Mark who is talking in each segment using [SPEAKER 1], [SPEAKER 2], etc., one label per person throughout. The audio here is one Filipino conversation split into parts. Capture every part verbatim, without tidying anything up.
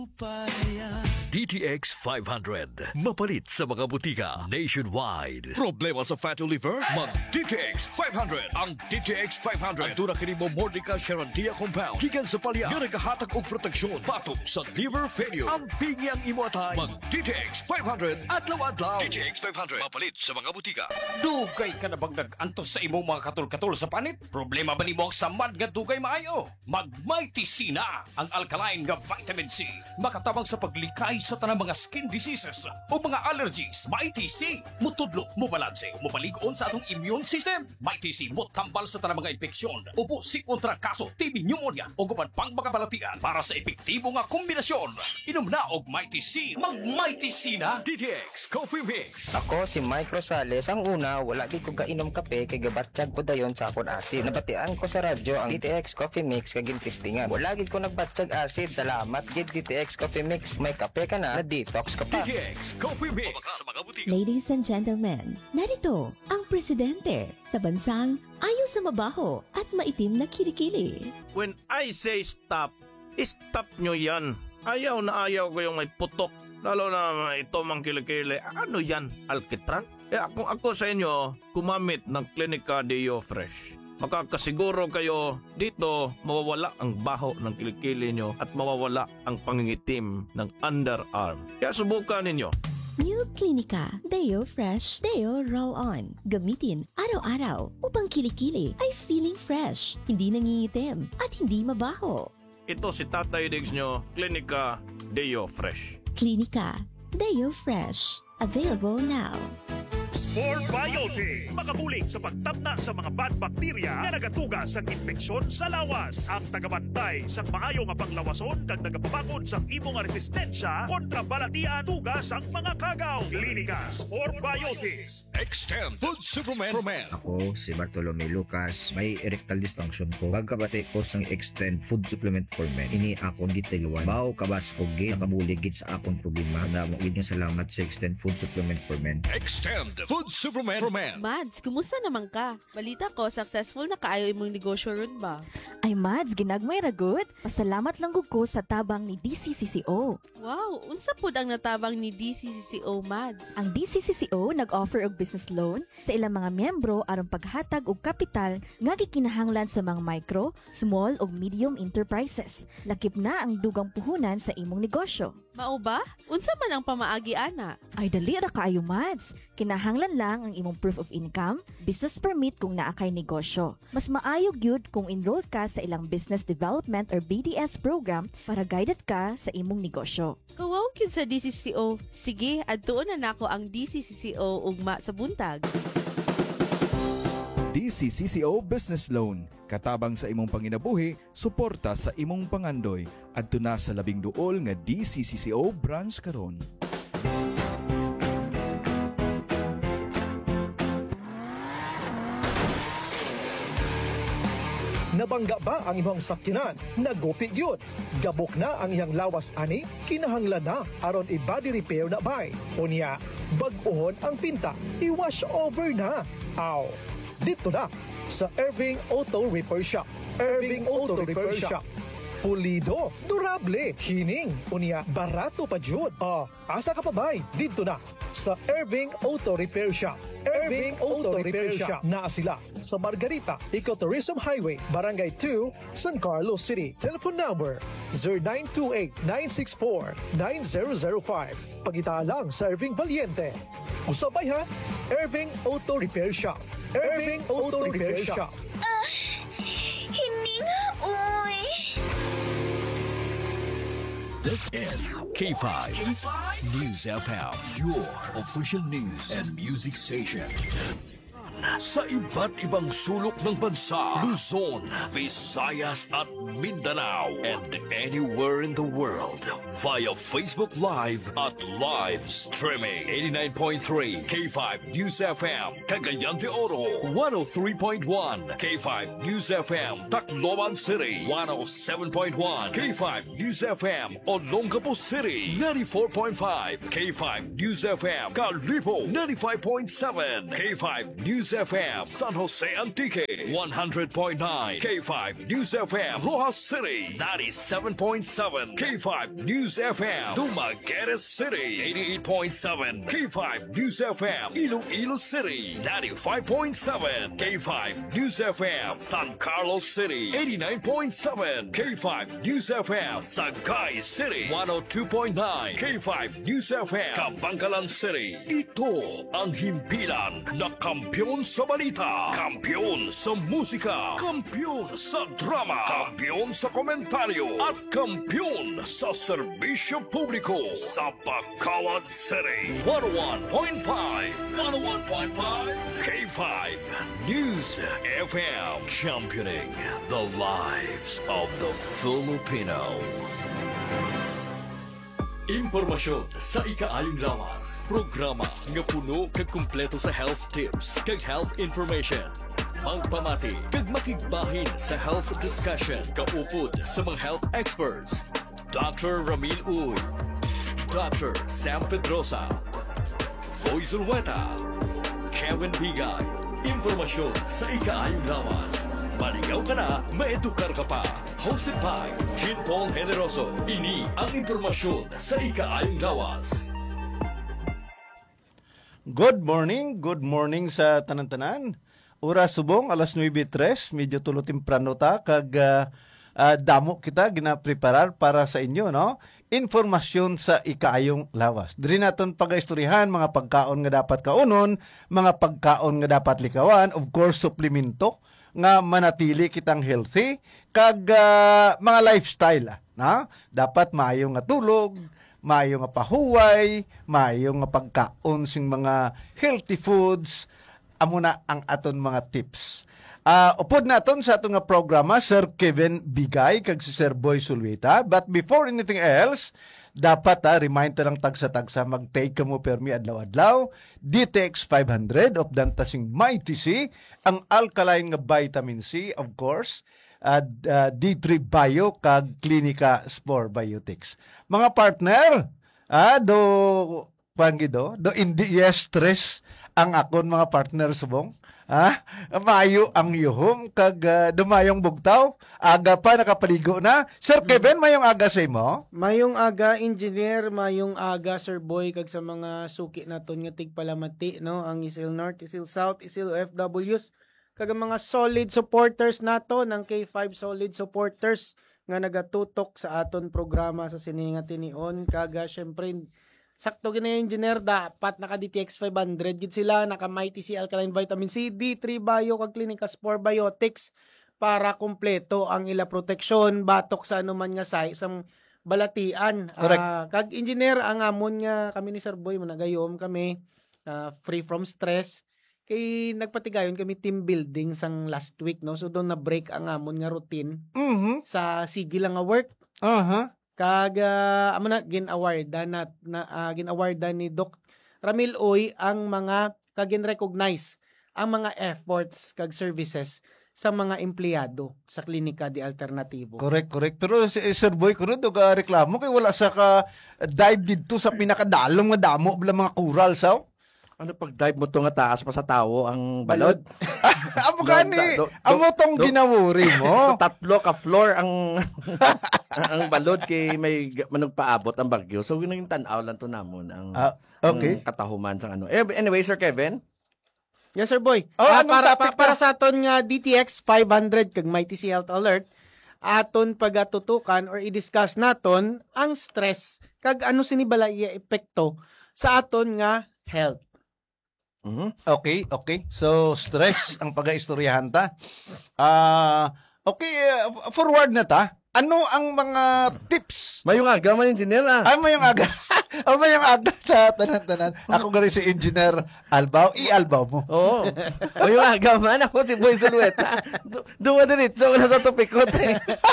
[SPEAKER 1] D T X five hundred. Mapalit sa mga butika nationwide. Problema sa fatty liver? Mag-D T X five hundred. Ang D T X five hundred. Ang tunang kinimo Mordica Sharantia compound. Gikan sa palya. Nga nagahatag og proteksyon. Batok sa liver failure. Ang pingi ang imo atay. Mag-D T X five hundred. Adlaw-adlaw. D T X five hundred. Mapalit sa mga butika.
[SPEAKER 2] Dugay ka na bang nag-antos sa imong mga katol-katol sa panit? Problema ba ni mo ang samad nga dugay maayo? Mag-Mighty C na. Ang alkaline nga vitamin C. Makatabang sa paglikay sa tanang mga skin diseases o mga allergies. Mighty C. Mutudlo, mubalanse, mupaligon sa atong immune system. Mighty C. Mutambal sa tanang mga infeksyon. Upo, sikon, trangkaso, T B, pneumonia o guban pang mga balatian para sa epektibo nga kombinasyon. Inom na og Mighty C. Mag-Mighty C na.
[SPEAKER 1] D T X Coffee Mix.
[SPEAKER 3] Ako si Mike Rosales. Ang una, wala di ko kainom kape kay gabatsyag ko dayon sa akon asid. Nabatian ko sa radyo ang D T X Coffee Mix kagin testingan. Wala gid ko nagbatsyag asid. Salamat gid D T X Coffee Mix. May kape ka na, na-detox ka pa.
[SPEAKER 1] D T X Coffee Mix.
[SPEAKER 4] Ladies and gentlemen, narito ang presidente sa bansang ayaw sa mabaho at maitim na kilikili.
[SPEAKER 5] When I say stop, stop nyo yan. Ayaw na ayaw ko yung may putok. Lalo na ito mang kilikili. Ano yan? Alkitran? Eh kung ako sa inyo, kumamit ng Clinica Deo Fresh. Makakasiguro kayo dito mawawala ang baho ng kilikili nyo at mawawala ang pangingitim ng underarm. Kaya subukan ninyo.
[SPEAKER 4] New Clinica Deo Fresh Deo Roll-On. Gamitin araw-araw upang kilikili ay feeling fresh, hindi nangingitim at hindi mabaho.
[SPEAKER 5] Ito si Tatay Diggs nyo, Clinica Deo Fresh.
[SPEAKER 4] Clinica Deo Fresh. Available now.
[SPEAKER 6] Sport Biotic. Makabulig sa pagtabna sa mga bad bacteria na nagatuga sa infeksyon sa lawas. Ang tagabantay sa maayo nga panglawason kag nagapabangod sa imo nga resistensya kontra balatian tugas ang mga kagaw. Klinika Sport Biotics.
[SPEAKER 1] Extend Food Supplement for Men.
[SPEAKER 7] Ako si Bartolome Lucas. May erectile dysfunction ko. Pagkabati ko sa Extend Food Supplement for Men. Ini akong gitayluan. Bao kabas ko git. Nakabulig git sa akong problema. Na mo gid nga salamat sa Extend Food Supplement for Men.
[SPEAKER 1] Extend Food Supplement for Men.
[SPEAKER 8] Mads, kumusta naman ka? Balita ko, successful na kaayo imong negosyo ron ba?
[SPEAKER 9] Ay Mads, ginagmay ragot. Pasalamat lang gud ko sa tabang ni D C C C O.
[SPEAKER 8] Wow, unsa pud ang natabang ni D C C C O, Mads?
[SPEAKER 9] Ang D C C C O nag-offer og business loan sa ilang mga miyembro aron paghatag og kapital nga gikinahanglan sa mga micro, small ug medium enterprises. Lakip na ang dugang puhunan sa imong negosyo.
[SPEAKER 8] Mao ba? Unsa man ang pamaagi ana?
[SPEAKER 9] Ay dali ra kaayo Mads. Kinahanglan lang ang imong proof of income, business permit kung naa kay negosyo. Mas maayo gyud kung enroll ka sa ilang business development or B D S program para guided ka sa imong negosyo.
[SPEAKER 8] Kawaw gyud sa D C C C O. Sige, adtuon na nako ang D C C C O ugma sa buntag.
[SPEAKER 10] D C C C O Business Loan. Katabang sa imong panginabuhi, suporta sa imong pangandoy. Adto na sa labing duol nga D C C C O branch karon.
[SPEAKER 11] Nabangga ba ang imong sakyanan? Nagupi gyud. Gabok na ang iyang lawas ani? Kinahanglan na aron i-body repair na bay. Unya, bag-ohon ang pinta. I-wash over na. Aw. Dito na sa Irving Auto Repair Shop. Irving Auto Repair Shop. Pulido, durable, hining, unya, barato pa jud. Ah, asa ka pa bay? Dito na sa Irving Auto Repair Shop. Irving Auto Repair Shop. Naa sila sa Margarita, Ecotourism Highway, Barangay two, San Carlos City. Telephone number zero nine two eight, nine six four, nine zero zero five. Pagita lang sa Irving Valiente. Usabay ha, Irving Auto Repair Shop. Irving Auto Repair Shop.
[SPEAKER 12] Ah, hindi nga, uy.
[SPEAKER 1] This is K five News F M, your official news and music station. Sa iba't ibang sulok ng bansa, Luzon, Visayas at Mindanao, and anywhere in the world via Facebook Live at live streaming. eighty-nine point three K five News F M, Cagayan de Oro, one oh three point one K five News F M, Tacloban City, one oh seven point one K five News F M, Olongapo City, ninety-four point five K five News F M, Kalibo, ninety-five point seven K five News News F M, San Jose Antique, one hundred point nine. K five News F M, Rojas City, ninety-seven point seven. K five News F M, Dumaguete City, eighty-eight point seven. K five News F M, Iloilo City, ninety-five point seven. K five News F M, San Carlos City, eighty-nine point seven. K five News F M, Sagay City, one oh two point nine. K five News F M, Kabangkalan City. Ito ang himpilan na kampyon sa balita, kampyon sa musika, kampyon sa drama, kampyon sa komentaryo, at kampyon sa serbisyo publiko sa Bacolod City. one oh one point five, one oh one point five, K five News F M, championing the lives of the Filipino. Impormasyon sa ikaayong lawas. Programa nga puno kag kumpleto sa health tips kag health information. Magpamati kag makigbahin sa health discussion kaupod sa mga health experts. Doctor Ramil Uy, Doctor Sam Pedrosa, Boy Zulweta, Kevin Bigay. Impormasyon sa ikaayong lawas. Maligaw ka na, maedukar ka pa. Hosted by Jean Paul Generoso. Ini ang impormasyon sa ikaayong lawas.
[SPEAKER 13] Good morning, good morning sa tanan-tanan. Oras subong, alas nueve tres, medyo tulo temprano ta, kag uh, uh, damo kita ginapreparar para sa inyo, no? Informasyon sa ikaayong lawas. Diri naton pag-istoryahan mga pagkaon nga dapat kaunon, mga pagkaon nga dapat likawan, of course, suplemento nga manatili kitang healthy, kag uh, mga lifestyle, na? Dapat maayo nga tulog, maayo nga pahuway, maayo nga pagkaon sing mga healthy foods, amo na ang aton mga tips. Uh, upod naton sa atong nga programa, Sir Kevin Bigay, kag si Sir Boy Sulweta. But before anything else, dapat ha, remind ta lang tagsa-tagsa, mag-take ka mo permi adlaw-adlaw, D T X five hundred of dantasing Mighty C, ang alkaline nga vitamin C, of course, at uh, D three Bio, kag Clinica Spore Biotics. Mga partner, ah, do, pangido, do hindi yes stress ang akon mga partner subong. Ha? Mayo ang yuhom kag uh, dumayong bugtaw. Aga pa nakapaligo na. Sir Kevin, mayong aga sa imo?
[SPEAKER 14] Mayong aga, engineer, mayong aga, Sir Boy, kag sa mga suki naton nga tigpalamati, no? Ang Isil North, Isil South, Isil O F Ws, kag ang mga solid supporters nato ng K five solid supporters nga nagatutok sa aton programa sa sininga tinion. Kaga syempre sakto gina engineer, dapat naka D T X five hundred gid sila, naka Mighty C Alkaline Vitamin C, D three Bio kag Clinica Spore Biotics para kumpleto ang ila proteksyon batok sa anuman nga sa isang balatian. Uh, kag engineer, ang amon nga kami ni Sir Boy managayom kami uh, free from stress kay nagpatigayon kami team building sang last week, no? So doon na break ang amon nga routine
[SPEAKER 13] mm-hmm.
[SPEAKER 14] sa sige lang nga work.
[SPEAKER 13] Uh-huh.
[SPEAKER 14] Kag uh, amo na gin-awarda na, na uh, gin-awarda ni Doc Ramil Uy ang mga kag gin-recognize ang mga efforts kag services sa mga empleyado sa Klinika di Alternatibo.
[SPEAKER 13] Correct, correct. Pero si eh, Sir Boy, kuno do ka reklamo kay wala sa ka dive didto sa pinakadalom nga damo bala mga coral saw.
[SPEAKER 15] Ano pag dive mo to nga taas pa sa tawo ang balod?
[SPEAKER 13] Amo gani, amo tong ginawuri mo.
[SPEAKER 15] Tatlo ka floor ang ang balod kay may manong paabot ang bagyo. So ginang tan-aw lang to namon ang,
[SPEAKER 13] uh, okay.
[SPEAKER 15] ang katahuman sang ano. Anyway, Sir Kevin.
[SPEAKER 14] Yes, Sir Boy.
[SPEAKER 13] Oh,
[SPEAKER 14] uh, para pa, para sa aton nga D T X five hundred kag Mighty C Health Alert, aton pagatutukan or i-discuss naton ang stress kag ano sinibala iya epekto sa aton nga health.
[SPEAKER 13] Mm-hmm. Okay, okay. So, stress ang pag-aistoryahan ta. Ah, uh, okay, uh, forward na ta. Ano ang mga tips?
[SPEAKER 15] Mayong aga man engineer ah.
[SPEAKER 13] Ay, mayong aga. Oh, mayong aga sa tanan-tanan. Ako gari si Engineer Albaw. I-albaw mo.
[SPEAKER 15] Oo. Mayong aga man. Ako si Boy Sulweta. Duwa diretso ko na sa topikot eh.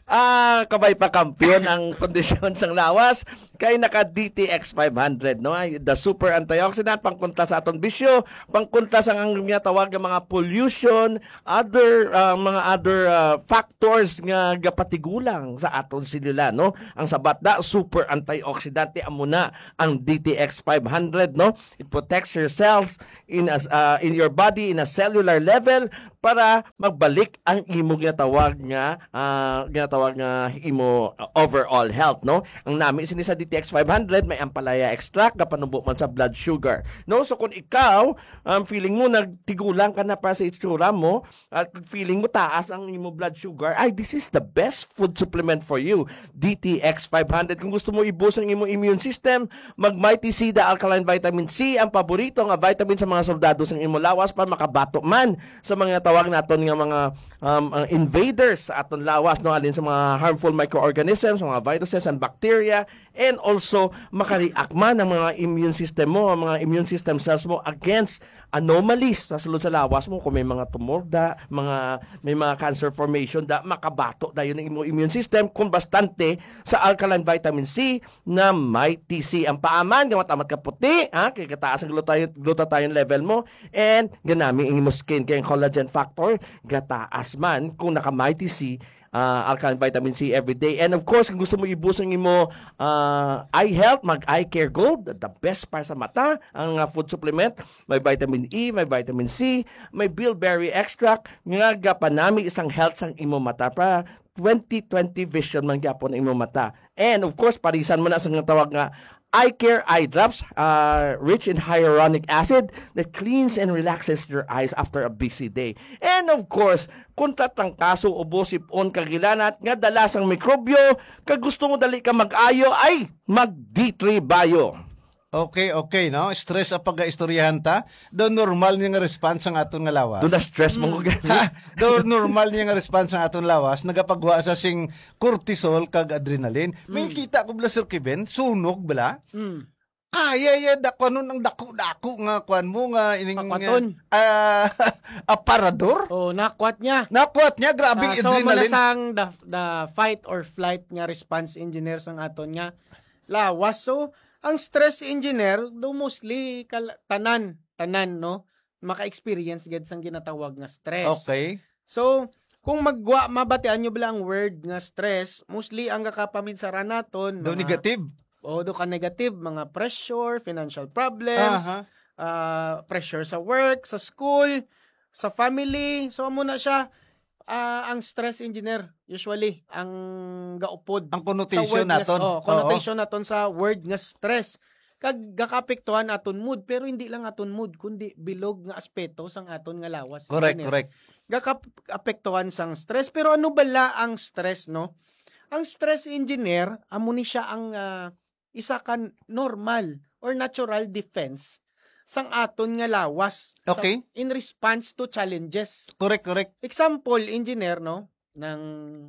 [SPEAKER 15] Ah, kabay pa kampiyon ang kondisyon sang lawas kay naka D T X five hundred, no? Ay, the super antioxidant pangkontra sa aton bisyo, pangkontra sa ang nga tawag nga mga pollution, other uh, mga other uh, factors nga gapatigulang sa aton selula, no? Ang sabat da super antioxidant ti amo na ang D T X five hundred, no? It protects your cells in a, uh, in your body in a cellular level para magbalik ang imo ginatawag nga uh, ginatawag nga imo uh, overall health, no? Ang nami sini sa D T X five hundred may ampalaya extract kapanubo man sa blood sugar, no? So kung ikaw um, feeling mo nagtigulang ka na para sa itsura mo at feeling mo taas ang imo blood sugar, ay this is the best food supplement for you, D T X five hundred. Kung gusto mo i-boost ang imo immune system, mag Mighty C the Alkaline Vitamin C, ang paborito nga vitamin sa mga soldado sa imo lawas para makabato man sa mga tawag naton nga mga um, uh, invaders sa aton lawas, no, alin sa mga harmful microorganisms, mga viruses and bacteria, and also makareact man ang mga immune system mo, ang mga immune system cells mo against anomalies sa sulod sa lawas mo. Kung may mga tumor da, mga may mga cancer formation da, makabato dayon ang imo immune system kung bastante sa alkaline vitamin C na Mighty C. Ang paaman nga matamat ka puti, ha, kay kataas ang glutathione, glutathione level mo, and ganami ang imo skin kay collagen factor gataas man kung naka Mighty C uh, alkaline vitamin C every day. And of course, kung gusto mo i-boost ang imo uh, eye health, mag Eye Care Gold, the best para sa mata, ang uh, food supplement. May vitamin E, may vitamin C, may bilberry extract, nga gapanami isang health sang imo mata para twenty twenty vision man gyapon ang imo mata. And of course, parisan mo na sa nga tawag nga Eye Care Eye Drops, uh, rich in hyaluronic acid that cleans and relaxes your eyes after a busy day. And of course, kontra trangkaso o bosipon kagilanat nga dalasang mikrobyo, kag gusto mo dali ka mag-ayo ay mag D three Bio.
[SPEAKER 13] Okay, okay, no? Stress ang pag-istoryahan ta. Do normal niya nga response ang aton nga lawas.
[SPEAKER 15] Do na stress mo ko gani.
[SPEAKER 13] Do normal niya nga response ang aton lawas. Nagapagwa sa sing cortisol kag adrenaline. May
[SPEAKER 14] Mm.
[SPEAKER 13] kita ko bla Sir Kevin, sunog bala.
[SPEAKER 14] Mm.
[SPEAKER 13] Kaya ya dako nun ang dako-dako nga kwan mo nga ining
[SPEAKER 14] Pakwaton.
[SPEAKER 13] uh, aparador.
[SPEAKER 14] Oh, nakwat niya.
[SPEAKER 13] Nakwat niya, grabe
[SPEAKER 14] Ah, so
[SPEAKER 13] adrenaline.
[SPEAKER 14] sang the, the fight or flight nga response engineer sang aton nga lawas. So ang stress engineer do mostly kal- tanan tanan no maka-experience gid sang ginatawag nga stress.
[SPEAKER 13] Okay.
[SPEAKER 14] So kung magwa mabatian nyo bala ang word nga stress, mostly ang kakapaminsara naton
[SPEAKER 13] Do negative.
[SPEAKER 14] O do ka negative, mga pressure, financial problems,
[SPEAKER 13] Aha.
[SPEAKER 14] uh, pressure sa work, sa school, sa family. So amo na siya ah, ang stress engineer usually ang gaupod
[SPEAKER 13] ang
[SPEAKER 14] sa
[SPEAKER 13] connotation
[SPEAKER 14] word nga-
[SPEAKER 13] naton.
[SPEAKER 14] oh, connotation naton sa word nga stress. Kag gakapektuhan aton mood, pero hindi lang aton mood kundi bilog nga aspeto sang aton nga lawas.
[SPEAKER 13] Correct,
[SPEAKER 14] engineer.
[SPEAKER 13] correct.
[SPEAKER 14] Gakapektuhan sang stress, pero ano bala ang stress, no? Ang stress engineer amo ni siya ang ah, isa kan normal or natural defense sang aton nga lawas.
[SPEAKER 13] Okay.
[SPEAKER 14] Sa- in response to challenges.
[SPEAKER 13] Correct, correct.
[SPEAKER 14] Example, engineer, no? Nang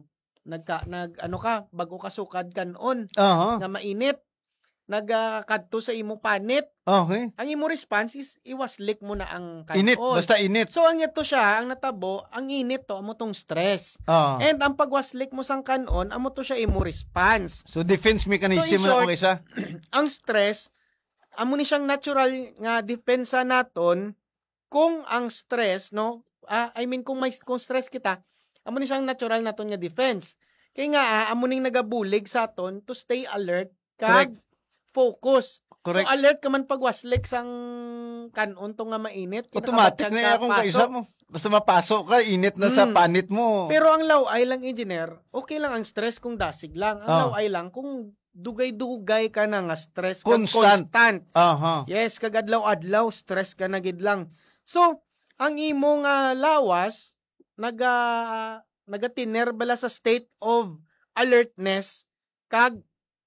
[SPEAKER 14] nagka nag ano ka bago ka sukad kanon
[SPEAKER 13] Aha.
[SPEAKER 14] nga mainit nagkadto sa imo panit.
[SPEAKER 13] Okay.
[SPEAKER 14] Ang imo response is iwaslik mo na ang kanon.
[SPEAKER 13] Init, basta init.
[SPEAKER 14] So ang ito siya, ang natabo, ang init to amo tong stress.
[SPEAKER 13] Ah.
[SPEAKER 14] And ang pagwaslik mo sang kanon, amo to siya imo response.
[SPEAKER 13] So defense mechanism
[SPEAKER 14] So, in
[SPEAKER 13] na
[SPEAKER 14] short,
[SPEAKER 13] kung isa.
[SPEAKER 14] Ang stress, amo ni siyang natural nga depensa naton kung ang stress, no? Ah, I mean kung may kung stress kita, amo ni siyang natural naton nga defense. Kaya nga ah, amo ning nagabulig sa aton to stay alert kag
[SPEAKER 13] Correct.
[SPEAKER 14] focus.
[SPEAKER 13] Correct.
[SPEAKER 14] So alert ka man pagwaslik sang kanon to nga mainit.
[SPEAKER 13] Automatic na yan kung kaisa mo. Basta mapasok ka, init na sa
[SPEAKER 14] Hmm.
[SPEAKER 13] panit mo.
[SPEAKER 14] Pero ang laway lang, engineer, okay lang ang stress kung dasig lang. Ang
[SPEAKER 13] Ah.
[SPEAKER 14] laway lang kung dugay-dugay ka na nga stress kag
[SPEAKER 13] Constant.
[SPEAKER 14] constant.
[SPEAKER 13] Aha.
[SPEAKER 14] Yes, kag adlaw-adlaw stress ka na gid lang. So, ang imong uh, lawas naga nagatiner bala sa state of alertness kag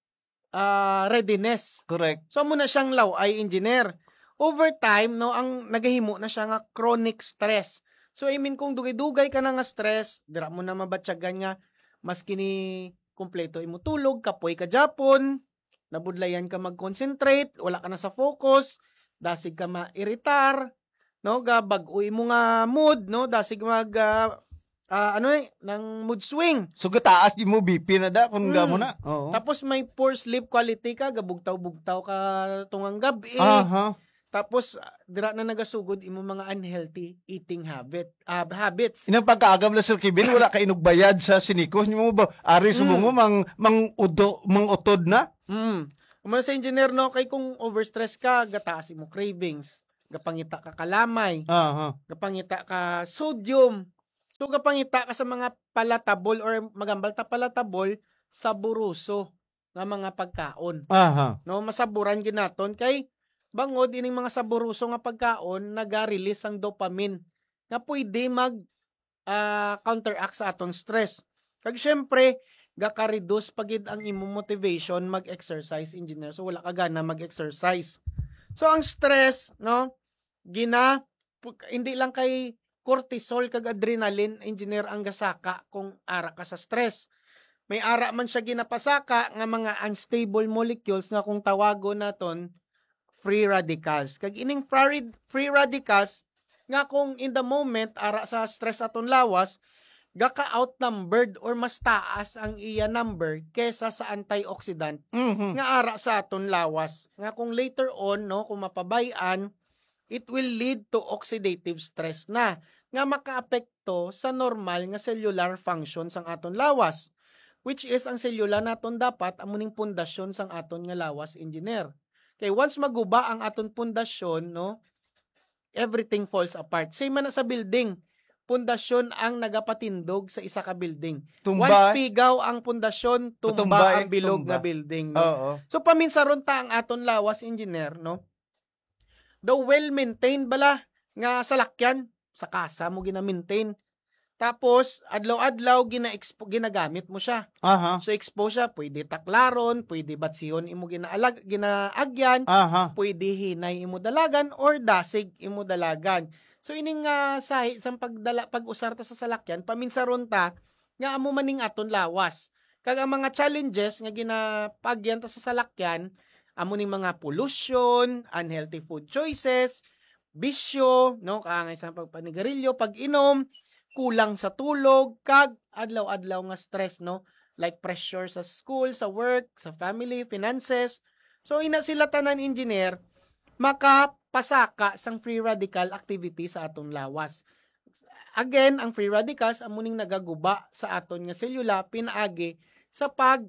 [SPEAKER 14] ah, readiness.
[SPEAKER 13] Correct.
[SPEAKER 14] So mo na siyang laway engineer. Over time, no, ang nagahimo na siya nga chronic stress. So I mean kung dugay-dugay ka na nga stress, dira mo na mabatyagan nga mas kini kumpleto imo tulog, kapoy ka japon, nabudlayan ka mag-concentrate, wala ka na sa focus, dasig ka ma-iritar, no, ga bag-oy mo nga mood, no, dasig mag uh, ah, ano eh, ng mood swing.
[SPEAKER 13] So gataas di mo B P na da kung
[SPEAKER 14] Mm.
[SPEAKER 13] gamo na. Oo.
[SPEAKER 14] Tapos may poor sleep quality ka, gabugtaw-bugtaw ka tungang gabi.
[SPEAKER 13] Aha.
[SPEAKER 14] Tapos ah, dira na nagasugod imo mga unhealthy eating habit ah, habits.
[SPEAKER 13] Inang pagkaagam la Sir Kevin, wala ka inugbayad sa sinikos nimo ba? Ari
[SPEAKER 14] Mm.
[SPEAKER 13] sumo mang mang udo mang utod na.
[SPEAKER 14] Mm. Umano sa engineer no, kay kung overstress ka, gataas mo cravings, gapangita ka kalamay,
[SPEAKER 13] Aha.
[SPEAKER 14] gapangita ka sodium. So gapangita ka sa mga palatable or magambal ta palatable sa buruso nga mga pagkaon.
[SPEAKER 13] Aha.
[SPEAKER 14] No, masaburan ginaton kay bangod ining mga saburuso nga pagkaon naga-release ang dopamine nga pwede mag ah, counteract sa aton stress. Kag syempre gaka-reduce pagid ang imo motivation mag-exercise, engineer. So wala ka gana mag-exercise. So ang stress, no, gina pu- hindi lang kay cortisol kag adrenaline, engineer, ang gasaka kung ara ka sa stress. May ara man siya ginapasaka nga mga unstable molecules nga kung tawagon naton free radicals. Kag ining free, free radicals nga kung in the moment ara sa stress aton lawas, gaka-outnumbered or mas taas ang iya number kesa sa antioxidant
[SPEAKER 13] Mhm.
[SPEAKER 14] nga ara sa aton lawas. Nga kung later on, no, kung mapabayan, it will lead to oxidative stress na nga makaapekto sa normal nga cellular function sang aton lawas, which is ang selula naton dapat amuning pundasyon sang aton nga lawas, engineer. Kay once maguba ang aton pundasyon, no, everything falls apart. Same man na sa building, pundasyon ang nagapatindog sa isa ka building.
[SPEAKER 13] Tumba.
[SPEAKER 14] Once pigaw ang pundasyon, tumba,
[SPEAKER 13] Tumba, eh,
[SPEAKER 14] ang bilog
[SPEAKER 13] tumba.
[SPEAKER 14] nga building, no.
[SPEAKER 13] Oo.
[SPEAKER 14] So paminsaron ta ang aton lawas, engineer, no. The well-maintained bala nga salakyan sa kasa mo gina-maintain. Tapos adlaw-adlaw gina-expo ginagamit mo siya.
[SPEAKER 13] Aha.
[SPEAKER 14] So expose siya, pwede taklaron, pwede batsiyon imo ginaalag ginaagyan,
[SPEAKER 13] Aha.
[SPEAKER 14] pwede hinay imo dalagan or dasig imo dalagan. So ining nga sahi sang pagdala pag-usar ta sa salakyan, paminsaron ta nga amo maning aton lawas. Kag ang mga challenges nga ginapagyan ta sa salakyan, amo ning mga pollution, unhealthy food choices, bisyo, no, kaangay sa pagpanigarilyo, pag-inom, kulang sa tulog, kag adlaw-adlaw nga stress, no, like pressure sa school, sa work, sa family, finances. So ina sila tanan, engineer, makapasaka sang free radical activity sa aton lawas. Again, ang free radicals amuning nagaguba sa aton nga selula pinaagi sa pag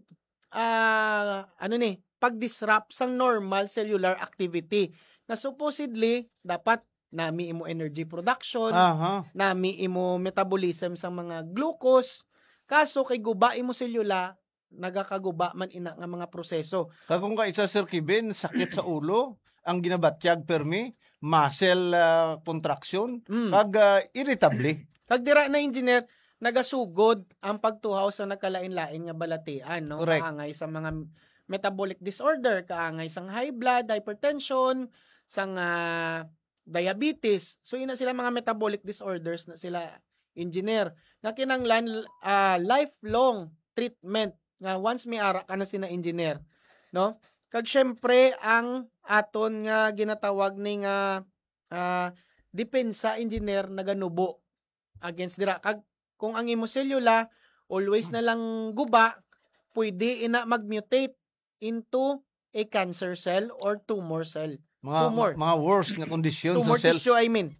[SPEAKER 14] ah, ano ni, pag-disrupt sang normal cellular activity na supposedly dapat nami imo energy production,
[SPEAKER 13] Aha.
[SPEAKER 14] nami imo metabolism sang mga glucose. Kaso kay guba imo selula, nagakaguba man ina nga mga proseso.
[SPEAKER 13] Kagong ka isa Sir Kevin, sakit sa ulo, ang ginabatyag permi, muscle ah, contraction, kag ah, irritable.
[SPEAKER 14] Kag dira na, engineer, nagasugod ang pagtuhaw sa nagkalain-lain nga balatian, no?
[SPEAKER 13] Correct.
[SPEAKER 14] Kaangay sa mga metabolic disorder, kaangay sang high blood, hypertension, sang ah, diabetes. So ina sila mga metabolic disorders na sila, engineer, na kinanglan ah, lifelong treatment nga once may ara ka na sina, engineer, no? Kag syempre ang aton nga ginatawag ni nga ah, depensa, engineer, naganubo against dira. Kag kung ang imo selula always na lang guba, pwede ina mag-mutate into a cancer cell or tumor cell.
[SPEAKER 13] Mga,
[SPEAKER 14] tumor.
[SPEAKER 13] ma- mga worse nga kondisyon
[SPEAKER 14] Tumor
[SPEAKER 13] sa cells.
[SPEAKER 14] tissue, I mean.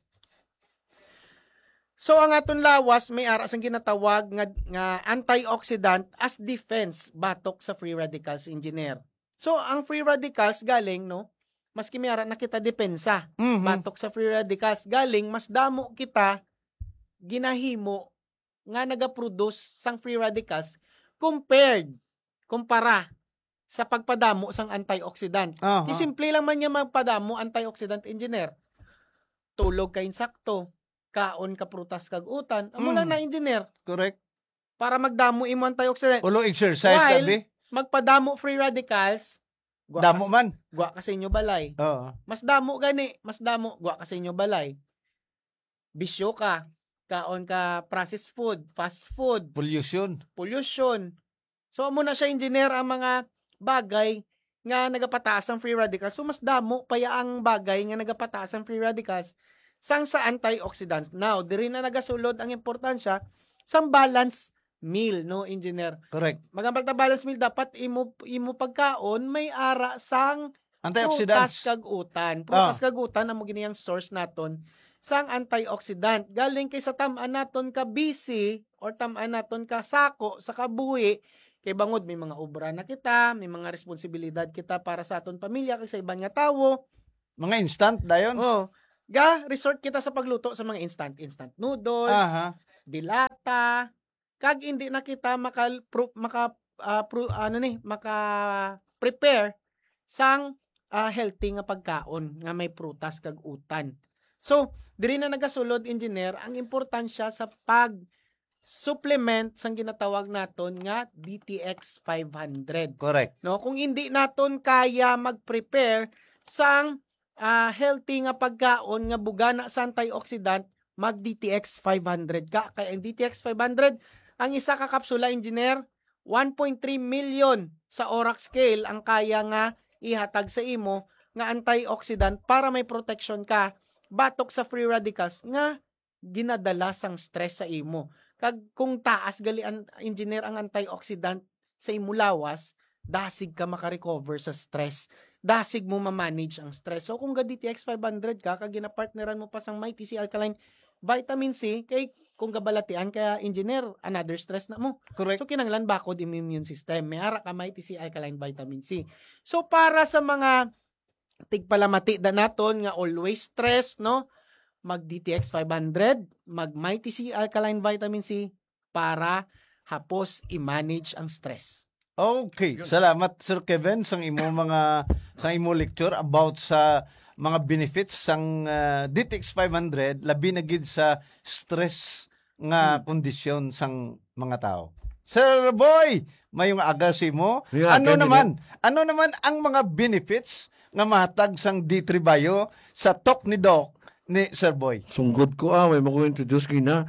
[SPEAKER 14] So ang aton lawas may ara sang ginatawag nga, nga antioxidant as defense batok sa free radicals, engineer. So ang free radicals galing, no, maski may ara na kita depensa batok sa free radicals, galing mas damo kita ginahimo nga nagaproduce sang free radicals compared kumpara sa pagpadamo sang antioxidant.
[SPEAKER 13] Aha.
[SPEAKER 14] Di simple lang man niya magpadamo antioxidant, engineer. Tulog ka insakto, kaon ka prutas kag utan, amo
[SPEAKER 13] Mm.
[SPEAKER 14] lang na, engineer.
[SPEAKER 13] Correct.
[SPEAKER 14] Para magdamo imo antioxidant.
[SPEAKER 13] Ulo exercise,
[SPEAKER 14] While
[SPEAKER 13] sabi.
[SPEAKER 14] magpadamo free radicals, gwa
[SPEAKER 13] Damo
[SPEAKER 14] kas-
[SPEAKER 13] man.
[SPEAKER 14] Gwa ka sa inyo balay.
[SPEAKER 13] Oo.
[SPEAKER 14] Mas damo gani, mas damo, gwa ka sa inyo balay. Bisyo ka, kaon ka processed food, fast food,
[SPEAKER 13] Pollution.
[SPEAKER 14] pollution. So amo na siya, engineer, ang mga bagay nga nagapataas ang free radicals. So mas damo paya ang bagay nga nagapataas ang free radicals sang sa antioxidants. Now, diri na nagasulod ang importansya sang balance meal, no, engineer?
[SPEAKER 13] Correct.
[SPEAKER 14] Magambal ta balance meal, dapat imo imo pagkaon may ara sang
[SPEAKER 13] Antioxidants.
[SPEAKER 14] prutas kag utan. Prutas
[SPEAKER 13] Ah.
[SPEAKER 14] kag utan amo giniyang source naton sang antioxidant. Galing kay sa tam-an naton ka busy or tam-an naton ka sako sa kabuhi, kay bangod may mga obra na kita, may mga responsibilidad kita para sa aton pamilya kay sa ibang nga tawo.
[SPEAKER 13] Mga instant dayon.
[SPEAKER 14] Oh. Ga resort kita sa pagluto sa mga instant instant noodles,
[SPEAKER 13] Aha.
[SPEAKER 14] dilata, kag hindi na kita maka maka ah, pro- ano ni maka prepare sang ah, healthy nga pagkaon nga may prutas kag utan. So, diri na nagasulod engineer ang importansya sa pag supplement sang ginatawag naton nga D T X five hundred.
[SPEAKER 13] Correct.
[SPEAKER 14] No, kung hindi naton kaya mag-prepare sang ah, healthy nga pagkaon nga bugana sa antioxidant, mag D T X five hundred ka. Kaya ang D T X five hundred, ang isa ka kapsula engineer, one point three million sa ORAC scale ang kaya nga ihatag sa imo nga antioxidant para may protection ka batok sa free radicals nga ginadala sang stress sa imo. Kag kung taas gali ang engineer ang antioxidant sa imo lawas, dasig ka makarecover sa stress. Dasig mo ma-manage ang stress. So kung ga D T X five hundred ka, kag ginapartneran mo pa sang Mighty C Alkaline Vitamin C, kay kung gabalatian kaya engineer, another stress na mo.
[SPEAKER 13] Correct.
[SPEAKER 14] So kinanglan bakod im immune system. May ara ka Mighty C Alkaline Vitamin C. So para sa mga tigpalamati da naton nga always stress, no? Mag D T X five hundred, mag Mighty C Alkaline Vitamin C para hapos i-manage ang stress.
[SPEAKER 13] Okay, salamat Sir Kevin sa imo mga sa imo lecture about sa mga benefits sang uh, D T X five hundred labi na gid sa stress nga
[SPEAKER 15] Hmm.
[SPEAKER 13] kondisyon sang mga tao. Sir Boy, mayong agasi mo.
[SPEAKER 15] Yeah,
[SPEAKER 13] ano
[SPEAKER 15] ganyan
[SPEAKER 13] naman? Ano naman ang mga benefits nga mahatag sang D three Bio sa talk ni Doc ni Sir Boy?
[SPEAKER 15] Sunggod ko ah, may mag-introduce kayo na.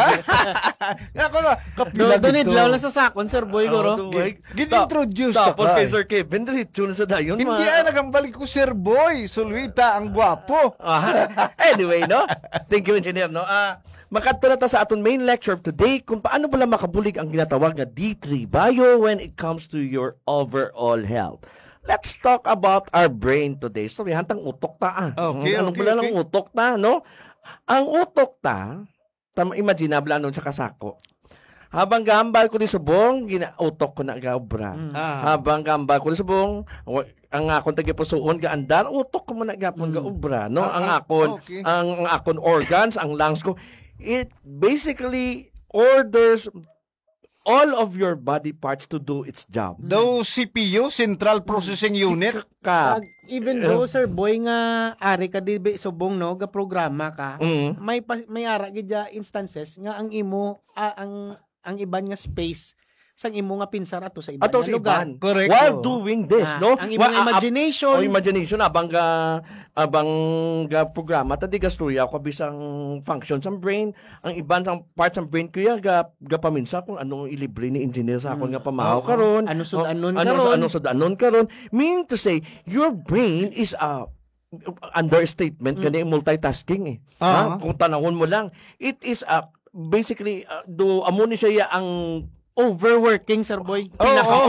[SPEAKER 13] Ako na,
[SPEAKER 14] Do,
[SPEAKER 13] kapila
[SPEAKER 14] donid
[SPEAKER 13] dito.
[SPEAKER 14] law lang sa sakon, Sir Boy, guro.
[SPEAKER 15] Gi-
[SPEAKER 13] Gin-introduce
[SPEAKER 15] Tapos
[SPEAKER 13] ka
[SPEAKER 15] kay
[SPEAKER 13] ba?
[SPEAKER 15] Sir Kevin, diretso na sa dayon.
[SPEAKER 13] Hindi
[SPEAKER 15] ma-
[SPEAKER 13] ah, nagambalik ko Sir Boy. Sulwita, ang gwapo.
[SPEAKER 15] Ah, anyway, no? Thank you, Engineer, no? Ah, makadto na ta sa aton main lecture of today kung paano pala makabulig ang ginatawag nga D three Bio when it comes to your overall health. Let's talk about our brain today. So, hantang utok ta, ah.
[SPEAKER 13] Okay,
[SPEAKER 15] Anong
[SPEAKER 13] okay,
[SPEAKER 15] pala
[SPEAKER 13] okay.
[SPEAKER 15] ng utok ta, no? Ang utok ta, tam imaginable anon sa kasako. Habang gambal ko di subong, ginautok ko na gabra.
[SPEAKER 13] Ah.
[SPEAKER 15] Habang gambal ko di subong, wa- ang akon tagipusoon ga andar, utok ko man na gapon ga obra, no?
[SPEAKER 13] Ah,
[SPEAKER 15] ang
[SPEAKER 13] ah,
[SPEAKER 15] akon,
[SPEAKER 13] okay.
[SPEAKER 15] ang, ang akon organs, ang lungs ko, it basically orders all of your body parts to do its job.
[SPEAKER 13] Though C P U, Central Processing Unit.
[SPEAKER 15] Ka,
[SPEAKER 14] Kag even though Sir Boy nga ari ka di ba subong no ga programa ka,
[SPEAKER 15] Mm.
[SPEAKER 14] may pa- may ara gid ja instances nga ang imo ah, ang ang iban nga space sang imo nga pinsar ato sa iban
[SPEAKER 15] ato
[SPEAKER 14] nga
[SPEAKER 15] sa
[SPEAKER 14] lugar.
[SPEAKER 15] iban.
[SPEAKER 13] Correct.
[SPEAKER 15] While
[SPEAKER 13] Oh.
[SPEAKER 15] doing this,
[SPEAKER 14] Ah,
[SPEAKER 15] no?
[SPEAKER 14] ang imong
[SPEAKER 15] Wa- a-
[SPEAKER 14] imagination.
[SPEAKER 15] O imagination abang ga abang ga programa tadi gastuya ko bisang function sa brain, ang iban sang parts ng brain ko ya ga ga paminsa kung anong ilibre ni engineer sa akon nga pamahaw
[SPEAKER 13] Oo.
[SPEAKER 15] karon.
[SPEAKER 14] Ano sud anon
[SPEAKER 15] ano
[SPEAKER 14] karon?
[SPEAKER 15] ano sud anon karon. Meaning to say, your brain is a understatement kani multitasking eh.
[SPEAKER 13] Ah.
[SPEAKER 15] Ha? Kung tanawon mo lang, it is a basically uh, do amo ni siya ang
[SPEAKER 14] Overworking, Sir Boy.
[SPEAKER 13] Oo.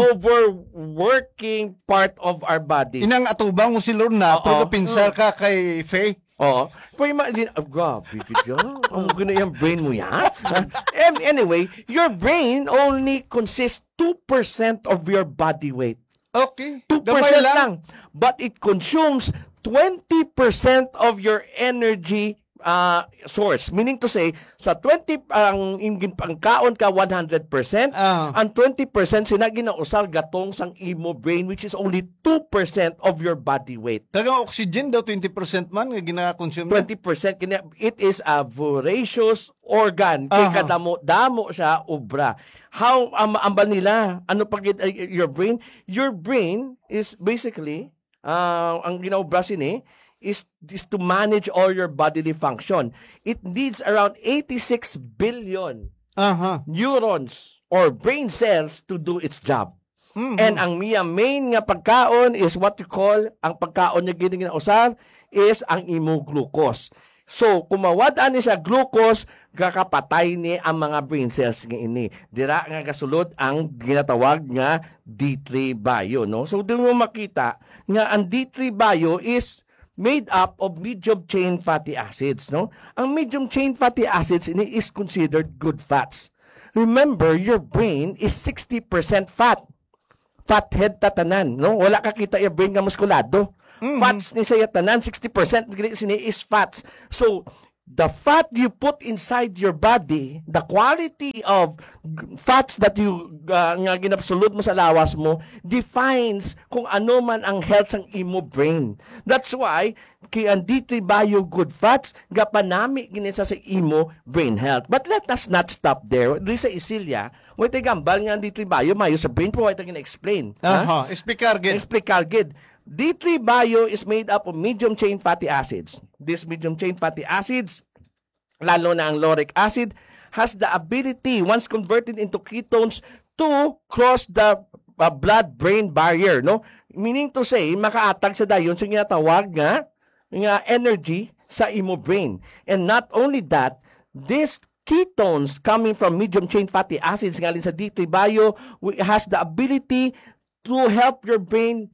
[SPEAKER 15] pinaka-overworking part of our body.
[SPEAKER 13] Inang atubang mo si Lorna,
[SPEAKER 15] Oo.
[SPEAKER 13] pero pinsar ka kay Faye.
[SPEAKER 15] Oo. Pero imagine, oh, grabe ka dyan. Ang ganda yung brain mo yan. Em- anyway, your brain only consists two percent of your body weight.
[SPEAKER 13] Okay.
[SPEAKER 15] two
[SPEAKER 13] Gamay
[SPEAKER 15] percent
[SPEAKER 13] lang.
[SPEAKER 15] lang. But it consumes twenty percent of your energy uh, source. Meaning to say, sa twenty, ang, ang, ang kaon ka one hundred percent,
[SPEAKER 13] Ah.
[SPEAKER 15] ang twenty percent sinaginausal gatong sang imo brain, which is only two percent of your body weight.
[SPEAKER 13] Tagang oxygen daw, twenty percent man, nga gina-consume.
[SPEAKER 15] twenty percent, kina- it is a voracious organ. Kaya
[SPEAKER 13] Aha.
[SPEAKER 15] kadamo, damo siya, obra. How, um, amba nila, ano pag uh, your brain? Your brain is basically, uh, ang ginaobra sini, is, is to manage all your bodily function. It needs around eighty-six billion
[SPEAKER 13] Aha.
[SPEAKER 15] neurons or brain cells to do its job.
[SPEAKER 13] Mhm.
[SPEAKER 15] And ang miya main nga pagkaon is what you call, ang pagkaon niya gini ginausar is ang imo glucose. So, kumawad ani siya glucose, kakapatay ni ang mga brain cells nga ini. Dira nga gasulod ang ginatawag nga D three bio, no? So doon mo makita nga ang D three bio is made up of medium chain fatty acids, no? Ang medium chain fatty acids ini is considered good fats. Remember, your brain is sixty percent fat. Fathead tatanan, no? Wala ka kita yung brain nga muskulado. Mm-hmm. Fats ni saya tanan, sixty percent is fats. So, the fat you put inside your body, the quality of fats that you uh, nga ginabsulod mo sa lawas mo defines kung ano man ang health ng imo brain. That's why kay ang D three bio good fats gapanami ginisa sa imo brain health. But let us not stop there. Dili sa isilya, way tay gambal nga ang D three bio mayo sa brain po way tay gina-explain.
[SPEAKER 13] Aha, explicar gid.
[SPEAKER 15] Explicar gid. D three bio is made up of medium chain fatty acids. These medium chain fatty acids, lalo na ang lauric acid, has the ability, once converted into ketones, to cross the uh, blood-brain barrier, no? Meaning to say, makaatag sa dayon sa ginatawag nga, nga energy sa imo brain. And not only that, these ketones coming from medium chain fatty acids ngalin sa D three bio has the ability to help your brain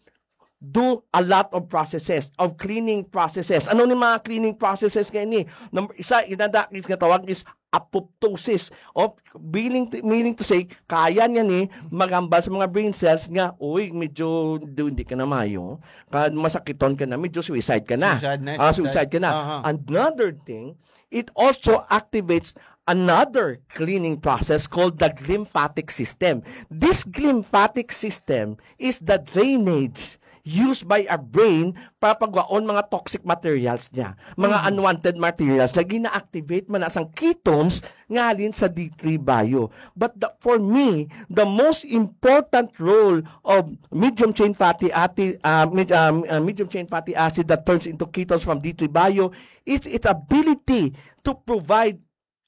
[SPEAKER 15] do a lot of processes, of cleaning processes. Ano ni mga cleaning processes kaya ni? Number isa, inadakis nga tawag is apoptosis. O, meaning to, meaning to say, kaya niya ni magambal sa mga brain cells nga, uy, medyo do, hindi ka na mayo, masakiton ka na, medyo suicide ka na.
[SPEAKER 13] Suicide na.
[SPEAKER 15] Uh, suicide ka na.
[SPEAKER 13] Uh-huh.
[SPEAKER 15] Another thing, it also activates another cleaning process called the glymphatic system. This glymphatic system is the drainage used by our brain para pagwaon mga toxic materials niya. Mga mm. unwanted materials na gina-activate man asang ketones ngalin sa D three bio. But the, for me, the most important role of medium chain fatty acid, uh, med, um, uh, medium chain fatty acid that turns into ketones from D three bio is its ability to provide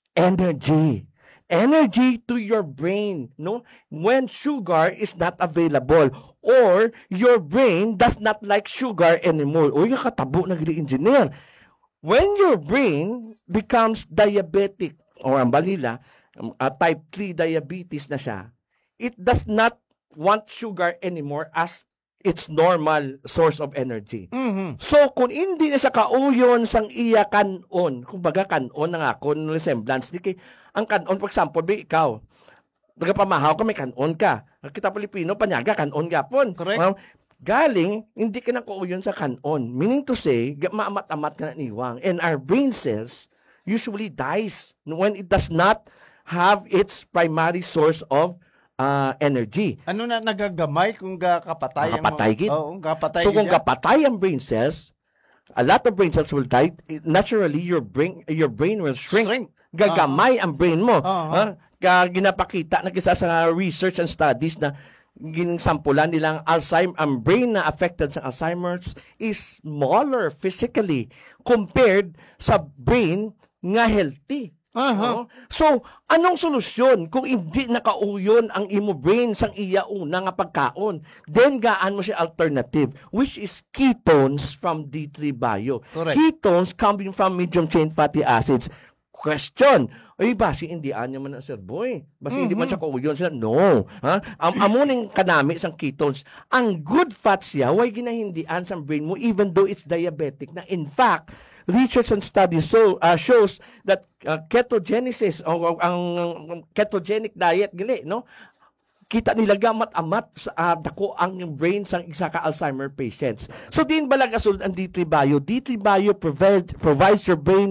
[SPEAKER 15] energy. Energy to your brain, no? When sugar is not available or your brain does not like sugar anymore. O yung katabo na gili engineer. When your brain becomes diabetic or ang balila, uh, type three diabetes na siya, it does not want sugar anymore as its normal source of energy.
[SPEAKER 13] Mm-hmm.
[SPEAKER 15] So, kung hindi na siya kauyon sang iya kanon, kumbaga kanon na nga, kung resemblance, di kay, ang kanon, for example, be, ikaw, nagapamahaw ka, may kanon ka. Kita Pilipino, panyaga, kanon gapon.
[SPEAKER 13] Correct.
[SPEAKER 15] Well, galing, hindi ka na kauyon sa kanon. Meaning to say, maamat-amat ka na niwang. And our brain cells usually dies when it does not have its primary source of Uh, energy.
[SPEAKER 13] Ano na nagagamay kung kapatay ang
[SPEAKER 15] kapatay gid.
[SPEAKER 13] Oo, kapatay.
[SPEAKER 15] So kung
[SPEAKER 13] yan.
[SPEAKER 15] kapatay ang brain cells, a lot of brain cells will die. Naturally, your brain your brain will shrink.
[SPEAKER 13] Shrink.
[SPEAKER 15] Gagamay uh-huh. ang brain mo.
[SPEAKER 13] Uh-huh.
[SPEAKER 15] Uh, ginapakita na kisa sa research and studies na ginsampulan nilang Alzheimer, ang brain na affected sa Alzheimer's is smaller physically compared sa brain nga healthy.
[SPEAKER 13] Uh-huh.
[SPEAKER 15] No? So, anong solusyon kung hindi nakauyon ang imo brain sang iya una nga pagkaon? Then, gaan mo siya alternative, which is ketones from D three bio.
[SPEAKER 13] Correct.
[SPEAKER 15] Ketones coming from medium chain fatty acids. Question, ay, basi hindi anya man na, sir boy. Basi mm-hmm. hindi man siya kauyon sila. No. Ha? Am amuning kanami sang ketones. Ang good fats siya, way ginahindian sa brain mo even though it's diabetic. Na in fact, research and studies so, uh, shows that uh, ketogenesis o uh, ang uh, ketogenic diet gali no kita nila gamat-amat sa uh, dako ang brain sang isa ka Alzheimer patients. So din balag asul ang D three bio. D three bio provides provides your brain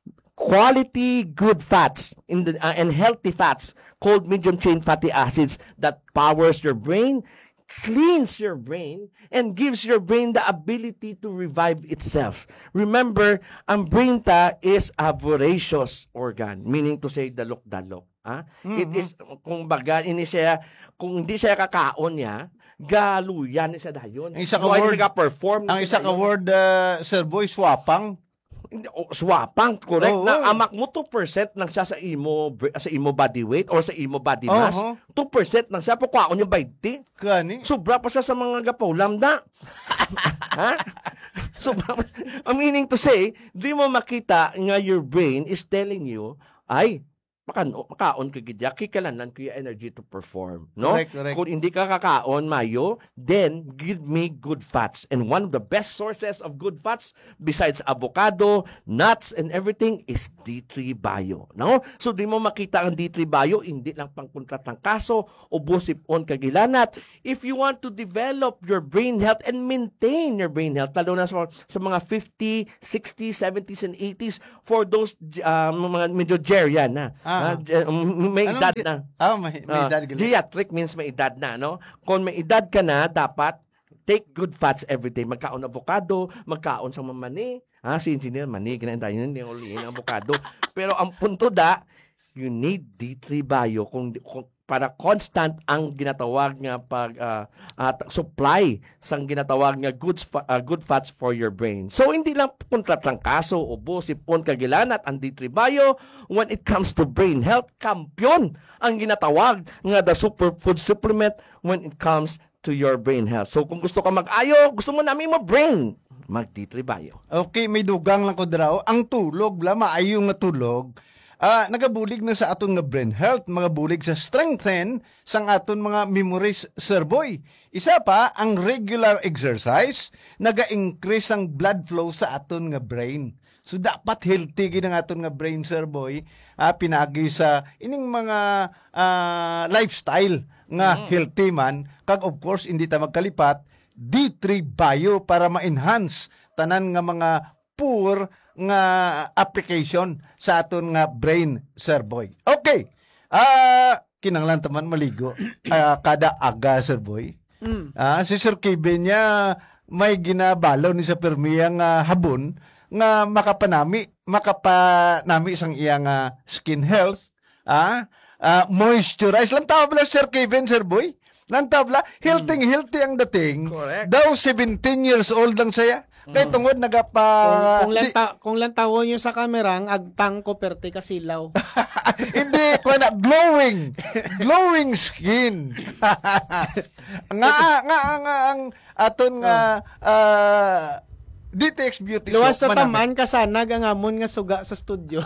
[SPEAKER 15] quality good fats in the uh, and healthy fats called medium chain fatty acids that powers your brain, cleans your brain, and gives your brain the ability to revive itself. Remember, ang brain ta is a voracious organ, meaning to say, dalok-dalok. Ah? Mm-hmm. It is, kung baga, ini siya, kung hindi siya kakaon niya, galuyan siya dayon.
[SPEAKER 13] Ang isa ka word,
[SPEAKER 15] perform
[SPEAKER 13] ang isa ka word, uh, Sir Boy, swapang.
[SPEAKER 15] Oh, swapang, correct.
[SPEAKER 13] Oh,
[SPEAKER 15] na
[SPEAKER 13] oh.
[SPEAKER 15] amak mo two percent lang siya sa imo sa imo body weight or sa imo body mass.
[SPEAKER 13] Uh-huh.
[SPEAKER 15] two percent lang siya po kwaon yung twenty.
[SPEAKER 13] Kani?
[SPEAKER 15] Sobra pa siya sa mga gapaw lambda. Ha? Sobra. Meaning to say, di mo makita nga your brain is telling you ay makaon makaon ka gidya kikalanan ko yung energy to perform, no?
[SPEAKER 13] Correct, correct.
[SPEAKER 15] Kung hindi ka kakaon mayo, then give me good fats. And one of the best sources of good fats besides avocado, nuts and everything is D three Bio, no? So di mo makita ang D three Bio hindi lang pangkontrat ng kaso o busipon kagilanat. If you want to develop your brain health and maintain your brain health, lalo na sa, sa mga fifty, sixty, seventies and eighties, for those uh, mga medyo gerian na.
[SPEAKER 13] Ah.
[SPEAKER 15] Uh, may
[SPEAKER 13] Anong
[SPEAKER 15] edad
[SPEAKER 13] ge-
[SPEAKER 15] na.
[SPEAKER 13] Ah, may, may
[SPEAKER 15] Ah,
[SPEAKER 13] edad gali.
[SPEAKER 15] geriatric means may edad na, no? Kung may edad ka na, dapat take good fats every day. Magkaon avocado, magkaon sa mamani. Ah, si engineer, mani, ganyan tayo yun, yung uliin ang avocado. Pero ang punto da, you need D three Bio kung, kung para constant ang ginatawag nga pag uh, uh, supply sang ginatawag nga good uh, good fats for your brain. So hindi lang kontrat lang kaso ubo sipon kagilanat ang D three Bio when it comes to brain health, kampiyon ang ginatawag nga the superfood supplement when it comes to your brain health. So kung gusto ka mag-ayo, gusto mo namin mo brain, mag D three Bio.
[SPEAKER 13] Okay, may dugang lang ko draw. Ang tulog, bla, maayo nga tulog. Ah, nagabulig na sa aton nga brain health, mga bulig sa strengthen sang aton mga memories, Sir Boy. Isa pa, ang regular exercise, naga-increase ang blood flow sa aton nga brain. So dapat healthy gid ang aton nga brain, Sir Boy. Ah, pinagi sa ining mga ah, lifestyle nga healthy man. Kag of course, hindi ta magkalipat, D three Bio para ma-enhance tanan nga mga poor nga application sa aton nga brain, Sir Boy. Okay. Ah, uh, kinanglan taman maligo uh, kada aga, Sir Boy.
[SPEAKER 14] Mm.
[SPEAKER 13] Ah, si Sir Kevin niya may ginabalaw ni sa permiya nga habon nga makapanami, makapanami sang iyang uh, skin health, ah, uh, moisturize. Lang tabla, Sir Kevin, Sir Boy. Lang tabla, healthy, mm. healthy ang dating.
[SPEAKER 15] Correct.
[SPEAKER 13] Daw seventeen years old lang saya. Kaya tungod nagapa...
[SPEAKER 14] Kung, kung, lanta, kung lantawon nyo sa kamera, ang agtang ko perte kasilaw.
[SPEAKER 13] Hindi, kung na, glowing. Glowing skin. nga, nga, nga, ang aton nga, uh, D T X Beauty
[SPEAKER 14] Luwas
[SPEAKER 13] Soap.
[SPEAKER 14] sa taman, kasanag ang amon nga suga sa studio.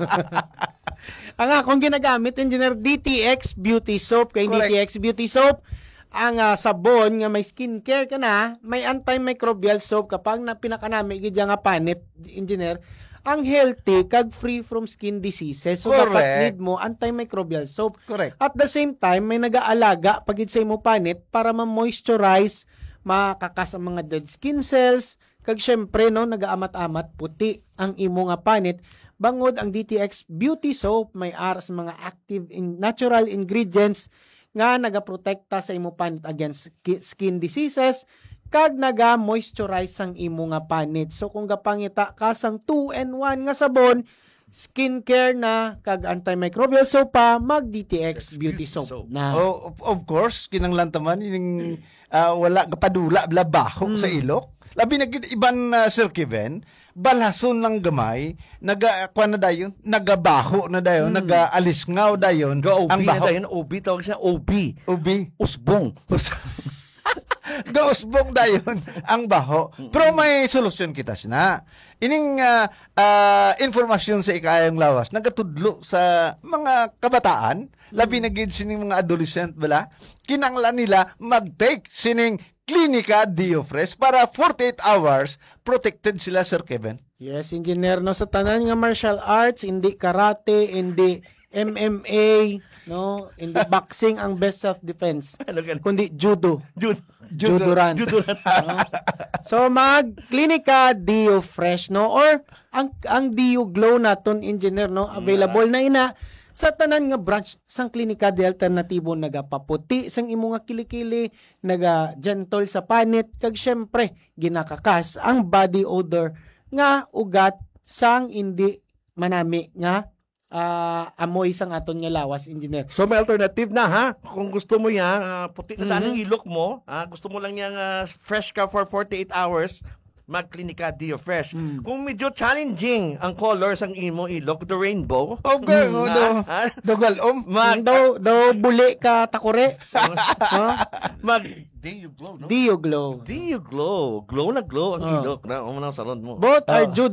[SPEAKER 14] Ang akong ginagamit, engineer, D T X Beauty Soap. Kay D T X Beauty Soap, ang uh, sabon nga may skincare ka na, may antimicrobial soap kapag na pinakanami gidya nga panit, engineer, ang healthy kag free from skin diseases. So
[SPEAKER 13] Correct.
[SPEAKER 14] dapat need mo antimicrobial soap.
[SPEAKER 13] Correct.
[SPEAKER 14] At the same time, may nag-aalaga pagid sa imo panit para ma-moisturize, makakas ang mga dead skin cells, kag syempre no, nag-aamat-amat puti ang imo nga panit. Bangod ang D T X Beauty Soap may aras mga active in natural ingredients nga nagaprotekta sa imo panit against skin diseases kag naga-moisturize sang imo nga panit. So kung gapangita ka sang two in one nga sabon, skincare na kag antimicrobial soap pa, mag D T X Beauty Soap na.
[SPEAKER 13] Oh, of, of course, kinanglan taman ining uh, wala kapadula bla baho
[SPEAKER 14] Mm.
[SPEAKER 13] sa ilok. Labi na gid iban uh, Sir Kevin, balason lang gamay, naga kuan na dayon, nagabaho na dayon,
[SPEAKER 15] Mm.
[SPEAKER 13] nagaalisngaw dayon.
[SPEAKER 15] Ang
[SPEAKER 13] Ang
[SPEAKER 15] baho.
[SPEAKER 13] baho.
[SPEAKER 15] Na dayon, O B, tawag siya O B.
[SPEAKER 13] O B.
[SPEAKER 15] Usbong.
[SPEAKER 13] Gausbong dayon ang baho. Pero may solusyon kita na. Ining uh, uh, informasyon sa ikayang lawas nagatudlo sa mga kabataan, labi na gid sining mga adolescent bala, kinanglan nila mag-take sining Clinica Diofresh para forty-eight hours protected sila, Sir Kevin.
[SPEAKER 14] Yes, engineer, no, sa tanan nga martial arts, hindi karate, hindi M M A, no, hindi boxing ang best self-defense, kundi judo.
[SPEAKER 15] Judo.
[SPEAKER 14] Judo run.
[SPEAKER 15] Judo run.
[SPEAKER 14] No? So mag Clinica Dio Fresh, no, or ang ang Dio Glow naton, engineer, no, available na ina sa tanan nga branch sang Klinika di Alternatibo, nagapaputi sang imo nga kilikili, naga gentle sa panit, kag syempre ginakakas ang body odor nga ugat sang hindi manami nga uh, amoy sang aton nga lawas, engineer.
[SPEAKER 15] So may alternative na ha. Kung gusto mo yan, uh, puti na daan
[SPEAKER 14] Mhm.
[SPEAKER 15] ang ilok mo, ah, gusto mo lang yang uh, fresh ka for forty-eight hours, mag Clinica Dio Fresh.
[SPEAKER 14] Mm.
[SPEAKER 15] Kung medyo challenging ang colors ang imo ilok, the rainbow.
[SPEAKER 13] Okay,
[SPEAKER 15] mm,
[SPEAKER 13] oh, do,
[SPEAKER 15] ah,
[SPEAKER 13] dogalom.
[SPEAKER 14] Mag daw daw buli ka takore. no?
[SPEAKER 15] Mag Dio Glow, no?
[SPEAKER 14] Dio Glow.
[SPEAKER 15] Dio Glow. Glow na glow ang
[SPEAKER 14] Oh.
[SPEAKER 15] ilok na umunang salon mo.
[SPEAKER 14] Both are
[SPEAKER 15] Oh.
[SPEAKER 14] judo.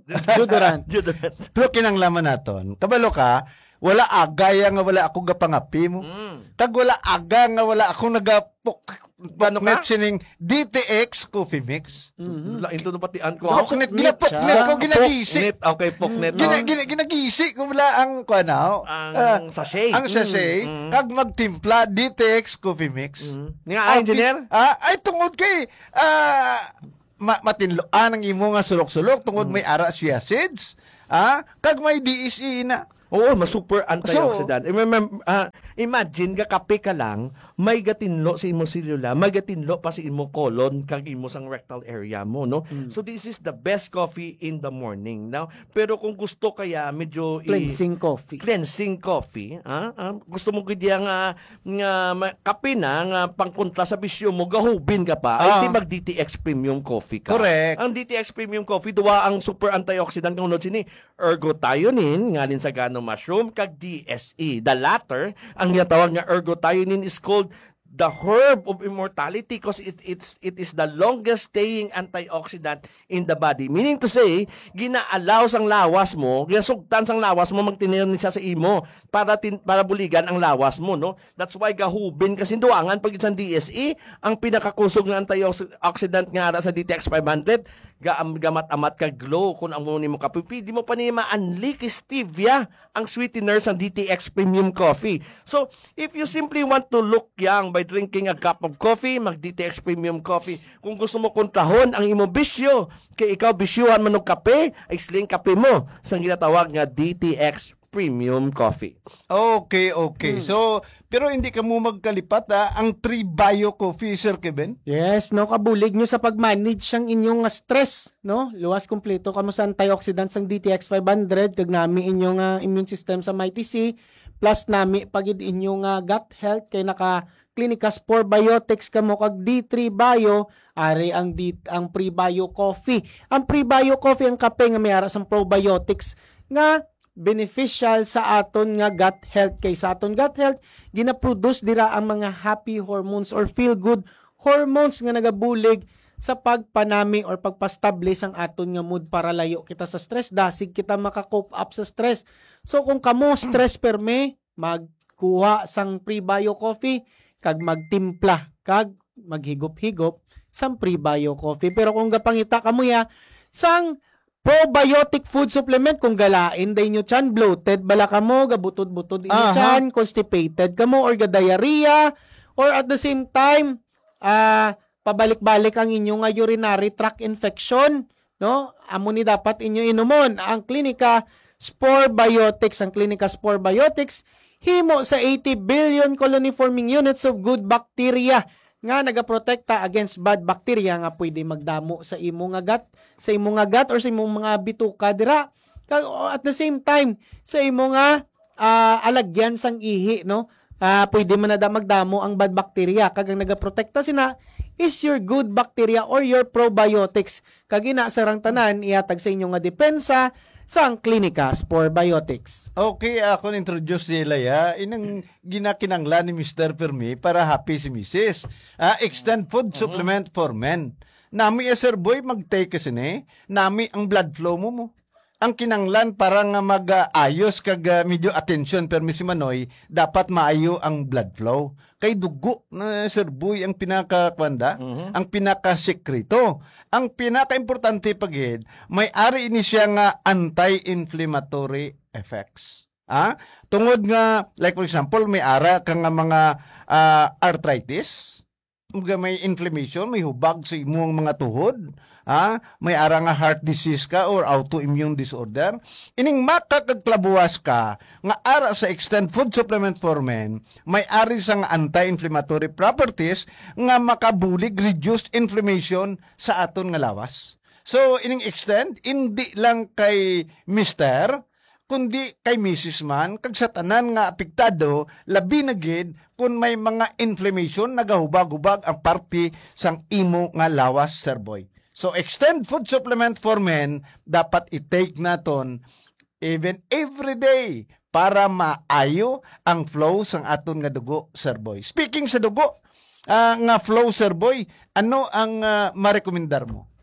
[SPEAKER 14] Deodorant.
[SPEAKER 15] Deodorant.
[SPEAKER 13] Pero kinanglaman naton, kabalo ka, wala agaya nga wala ako gapangapi mo.
[SPEAKER 15] Mm.
[SPEAKER 13] Kag wala aga nga wala ako nagapok
[SPEAKER 15] Paano ka?
[SPEAKER 13] net sining D T X Coffee Mix.
[SPEAKER 15] Mm-hmm. Lain to napatian ko.
[SPEAKER 13] Poknet, ginapoknet ko, ginagisi.
[SPEAKER 15] Poknet, okay, poknet.
[SPEAKER 13] Gina, gina, ginagisi ko wala ang kuanaw.
[SPEAKER 15] Ang
[SPEAKER 13] ah,
[SPEAKER 15] sachet.
[SPEAKER 13] Ang sachet.
[SPEAKER 15] Mm-hmm.
[SPEAKER 13] Kag magtimpla D T X Coffee Mix.
[SPEAKER 15] Mm-hmm. Nga, ah, engineer?
[SPEAKER 13] Ah, ay, tungod kay, ah, ma matinloan ang imo nga sulok-sulok tungod mm-hmm. may ara siya seeds. Ah, kag may D S E na.
[SPEAKER 15] Oo, mas super antioxidant. So, remember, uh, imagine, gakape ka lang, may gatinlo sa imong selula, may gatinlo pa sa imong colon, kag imo sang rectal area mo, no? Mm. So, this is the best coffee in the morning. Now, pero kung gusto kaya, medyo...
[SPEAKER 14] Cleansing i- coffee.
[SPEAKER 15] Cleansing coffee. Ah? Ah? Gusto mo kaya nga, nga kape na, nga pangkontra sa bisyo mo, gahubin ka pa,
[SPEAKER 13] ah.
[SPEAKER 15] ay di mag-D T X Premium Coffee ka.
[SPEAKER 13] Correct.
[SPEAKER 15] Ang D T X Premium Coffee, duwa ang super antioxidant kung unod sini, ergothioneine, ngalin sa gano mushroom, kag D S E. The latter, ang yatawag nga ergothioneine is called the herb of immortality because it it's it is the longest staying antioxidant in the body. Meaning to say, gina-allow sang lawas mo, ginasugtan sang lawas mo magtinirni siya sa imo para tin, para buligan ang lawas mo, no? That's why gahubin kasi duangan pag sa D S E, ang pinakakusog nga antioxidant nga ara sa D T X five hundred, gaam gamat-amat ka glow kung ang muni mo kape. Di mo pa ni ma-unleak stevia ang sweetener sa D T X Premium Coffee. So, if you simply want to look young by drinking a cup of coffee, mag-D T X Premium Coffee. Kung gusto mo kontrahon ang imo bisyo, kay ikaw bisyuhan man og kape, ay sling kape mo sa ginatawag nga D T X Premium Coffee.
[SPEAKER 13] Okay, okay. Hmm. So, pero hindi ka mo magkalipat ha, ang Prebio Coffee, Sir Kevin?
[SPEAKER 14] Yes, no, kabulig nyo sa pag-manage ang inyong stress, no? Luwas kumpleto kamo sa antioxidants ang D T X five hundred, kag nami inyong uh, immune system sa Mighty C, plus nami pagid inyong uh, gut health kay naka Clinicas Probiotics kamo kag D three Bio, ari ang D, ang Prebio Coffee. Ang Prebio Coffee ang kape nga may ara sang probiotics nga beneficial sa aton nga gut health. Kay sa aton gut health, gina-produce dira ang mga happy hormones or feel-good hormones nga nagabulig sa pagpanami or pagpastablish ang aton nga mood para layo kita sa stress, dasig kita maka-cope up sa stress. So kung kamo stress perme, magkuha sang Prebio Coffee, kag magtimpla, kag maghigop-higop sang Prebio Coffee. Pero kung gapangita kamo ya, sang probiotic food supplement, kung galain day nyo chan, bloated bala kamo, gabutod-butod inyo chan, constipated kamo, or ga-diarrhea, or at the same time, ah, uh, pabalik-balik ang inyong urinary tract infection, no? Amo ni dapat inyo inumon ang Clinica Spore Biotics. Ang Clinica Spore Biotics, himo sa eighty billion colony-forming units of good bacteria nga nagaprotekta against bad bacteria nga pwede magdamo sa imong nga gut, sa imong nga gut or sa imong mga bituka dira. At the same time, sa imong nga uh, alagyan sang ihi, no? Uh, pwede man na da magdamo ang bad bacteria. Kag ang nagaprotekta sina is your good bacteria or your probiotics. Kag ina sarang tanan ihatag sa inyo nga depensa sa ang Clinica Spore Biotics.
[SPEAKER 13] Okay, ako introduce nila ya. Inang ginakinanglan ni Mister Permi para happy si Missus Ah, extend food uh-huh. supplement for men. Nami ya Sir Boy mag-take kasi ni. Nami ang blood flow mo mo. Ang kinanglan para nga mag-ayos kag uh, medyo attention permi si Manoy, dapat maayo ang blood flow. Kay dugo na Sir Boy ang pinakakwanda, uh-huh. ang pinakasekreto. Ang pinaka-importante pagid, may ari ini siya nga anti-inflammatory effects. Ah, tungod nga like for example, may ara kang nga mga uh, arthritis, may inflammation, may hubag sa imong mga tuhod, ha? May ara nga heart disease ka or autoimmune disorder, ining makakagklabuwas ka nga ara sa extend food supplement for men, may ari sa nga anti-inflammatory properties nga makabulig reduced inflammation sa aton nga lawas. So ining extend hindi lang kay Mister kundi kay Missus man, kag sa tanan nga apektado, labi na gid kung may mga inflammation nagahubag-hubag ang parte sang imo nga lawas, Sir Boy. So extend food supplement for men dapat i-take naton even every day para maayo ang flow sang aton nga dugo, Sir Boy. Speaking sa dugo, uh, nga flow, Sir Boy, ano ang uh, marekomendar mo?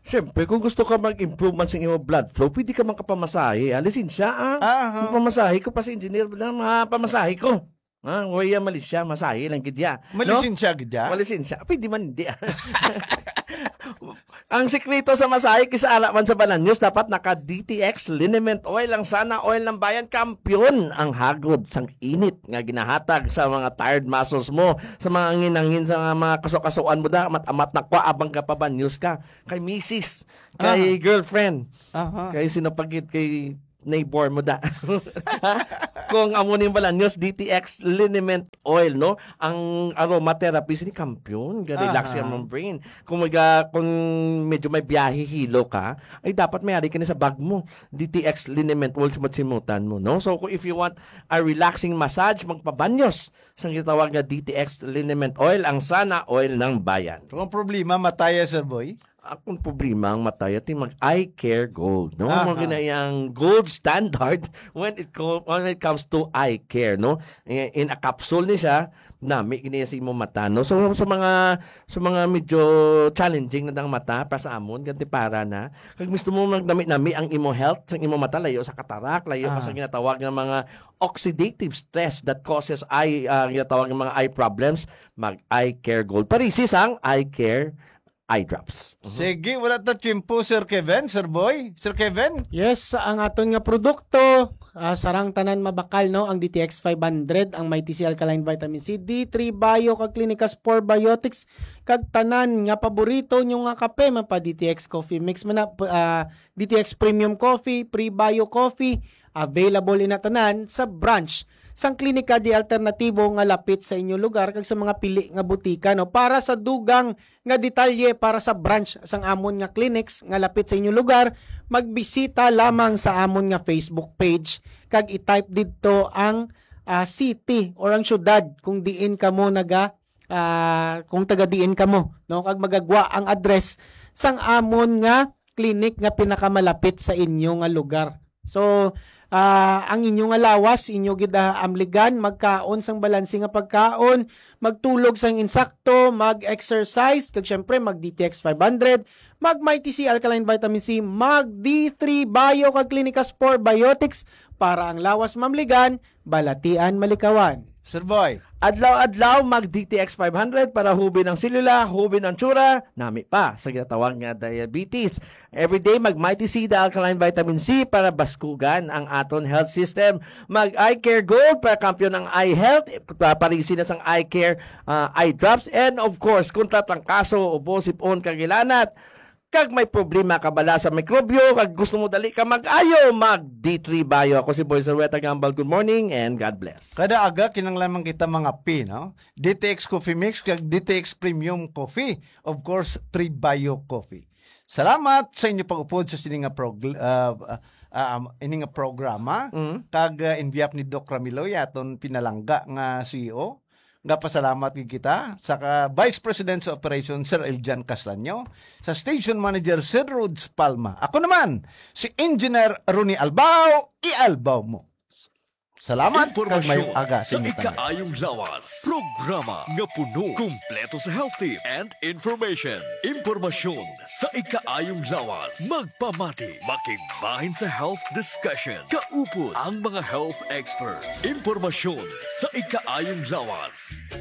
[SPEAKER 15] Siyempre, kung gusto ka mag-improvement sa iyong blood flow, pwede ka makapamasahe. Alisin siya, ah.
[SPEAKER 13] Ah,
[SPEAKER 15] Pamasahe ko pa sa engineer na mga pamasahe ko. Ah, waya malis siya, masahe lang gidya.
[SPEAKER 13] Malisin siya gidya?
[SPEAKER 15] Malisin siya. Pwede man hindi. ah. Ang sikreto sa masahe kisa alaman sa Balanyos, dapat naka-D T X liniment oil ang sana oil ng bayan. Kampiyon ang hagod sang init nga ginahatag sa mga tired muscles mo, sa mga nginangin, sa mga kasukasuan mo da, amat-amat na kwa abang ka pa Balanyos ka. Kay misis, kay girlfriend, kay sinapagit, kay neighbor mo da. Kung amunin Balanyos, D T X liniment oil, no? Ang aromatherapy ni kampiyon, ga-relax
[SPEAKER 13] Aha.
[SPEAKER 15] ang brain. Kung maga, kung medyo may biyahe hilo ka, ay dapat may ari ka na sa bag mo. D T X liniment oil sa matsimutan mo, no? So kung if you want a relaxing massage, magpabanyos sa gitawag na D T X liniment oil, ang sana oil ng bayan.
[SPEAKER 13] Kung problema, mataya, Sir Boy?
[SPEAKER 15] Akong problema ang matay at mag eye care gold, no?
[SPEAKER 13] Aha.
[SPEAKER 15] Mga ginayang gold standard when it co- when it comes to eye care, no? In, in a capsule ni siya, nami ginaya sa imong mata, no? So sa mga sa mga medyo challenging na dang mata para sa amon, ganti para na. Kag gusto mo magdami-nami ang imo health sa imong mata, layo sa katarak, layo
[SPEAKER 13] Ah.
[SPEAKER 15] pa sa ginatawag ng mga oxidative stress that causes eye uh, ginatawag ng mga eye problems, mag eye care gold. Parisis ang eye care eye drops.
[SPEAKER 13] Sige, wala ta tiyempo, Sir Kevin, Sir Boy. Sir Kevin?
[SPEAKER 14] Yes, ang aton nga produkto, ah, sarang tanan mabakal, no? Ang D T X five hundred, ang Mighty C Alkaline Vitamin C, D three Bio, kag Clinicas four Biotics, kag tanan nga paborito nyo nga kape, mapa D T X Coffee Mix, man na, ah, D T X Premium Coffee, Pre-Bio Coffee, available ina tanan sa branch sang klinika di alternatibo nga lapit sa inyong lugar kag sa mga pili nga butika, no? Para sa dugang nga detalye para sa branch sang amon nga clinics nga lapit sa inyong lugar, magbisita lamang sa amon nga Facebook page kag i-type didto ang uh, city or ang syudad kung diin kamo naga uh, kung taga diin kamo, no? Kag magagwa ang address sang amon nga clinic nga pinakamalapit sa inyo nga lugar. So Uh, ang inyong alawas, inyo gida amligan, magkaon sang balanse nga pagkaon, magtulog sang insakto, mag-exercise, kag syempre mag D T X five hundred, mag Mighty C Alkaline Vitamin C, mag D three Bio kag Clinicas four Biotics para ang lawas mamligan, balatian malikawan.
[SPEAKER 13] Sir Boy.
[SPEAKER 15] Adlaw-adlaw mag D T X five hundred para hubin ang silula, hubin ang tsura, nami pa sa ginatawag nga diabetes. Everyday mag Mighty C the Alkaline Vitamin C para baskugan ang aton health system. Mag Eye Care Gold para kampiyon ng eye health, parisin na sang eye care uh, eye drops, and of course kontra trangkaso, ubo, sipon, kagilanat. Kag may problema ka bala sa mikrobyo, kag gusto mo dali ka mag-ayo, mag D three Bio. Ako si Boy Zarweta Gambal. Good morning and God bless.
[SPEAKER 13] Kada aga, kinanglaman kita mga P, no? D T X Coffee Mix, kag D T X Premium Coffee. Of course, Pre-Bio Coffee. Salamat sa inyo pag-upod sa sininga prog- uh, uh, uh, ininga programa.
[SPEAKER 15] Mm.
[SPEAKER 13] Kag uh, inviap ni Doc Ramilo, yaton pinalangga nga C E O. Nga pasalamat kita sa ka Vice President sa Operations Sir Eljan Castaño, sa Station Manager Sir Rhodes Palma. Ako naman, si Engineer Ronnie Albao, i-albaw mo. Salamat kag mayong aga
[SPEAKER 1] sa
[SPEAKER 13] sa inyo tanan.
[SPEAKER 1] ikaayong lawas. Programa nga puno, kumpleto sa health tips and information. Impormasyon sa ikaayong lawas. Magpamati, makigbahin sa health discussion. Kaupod ang mga health experts. Impormasyon sa ikaayong lawas.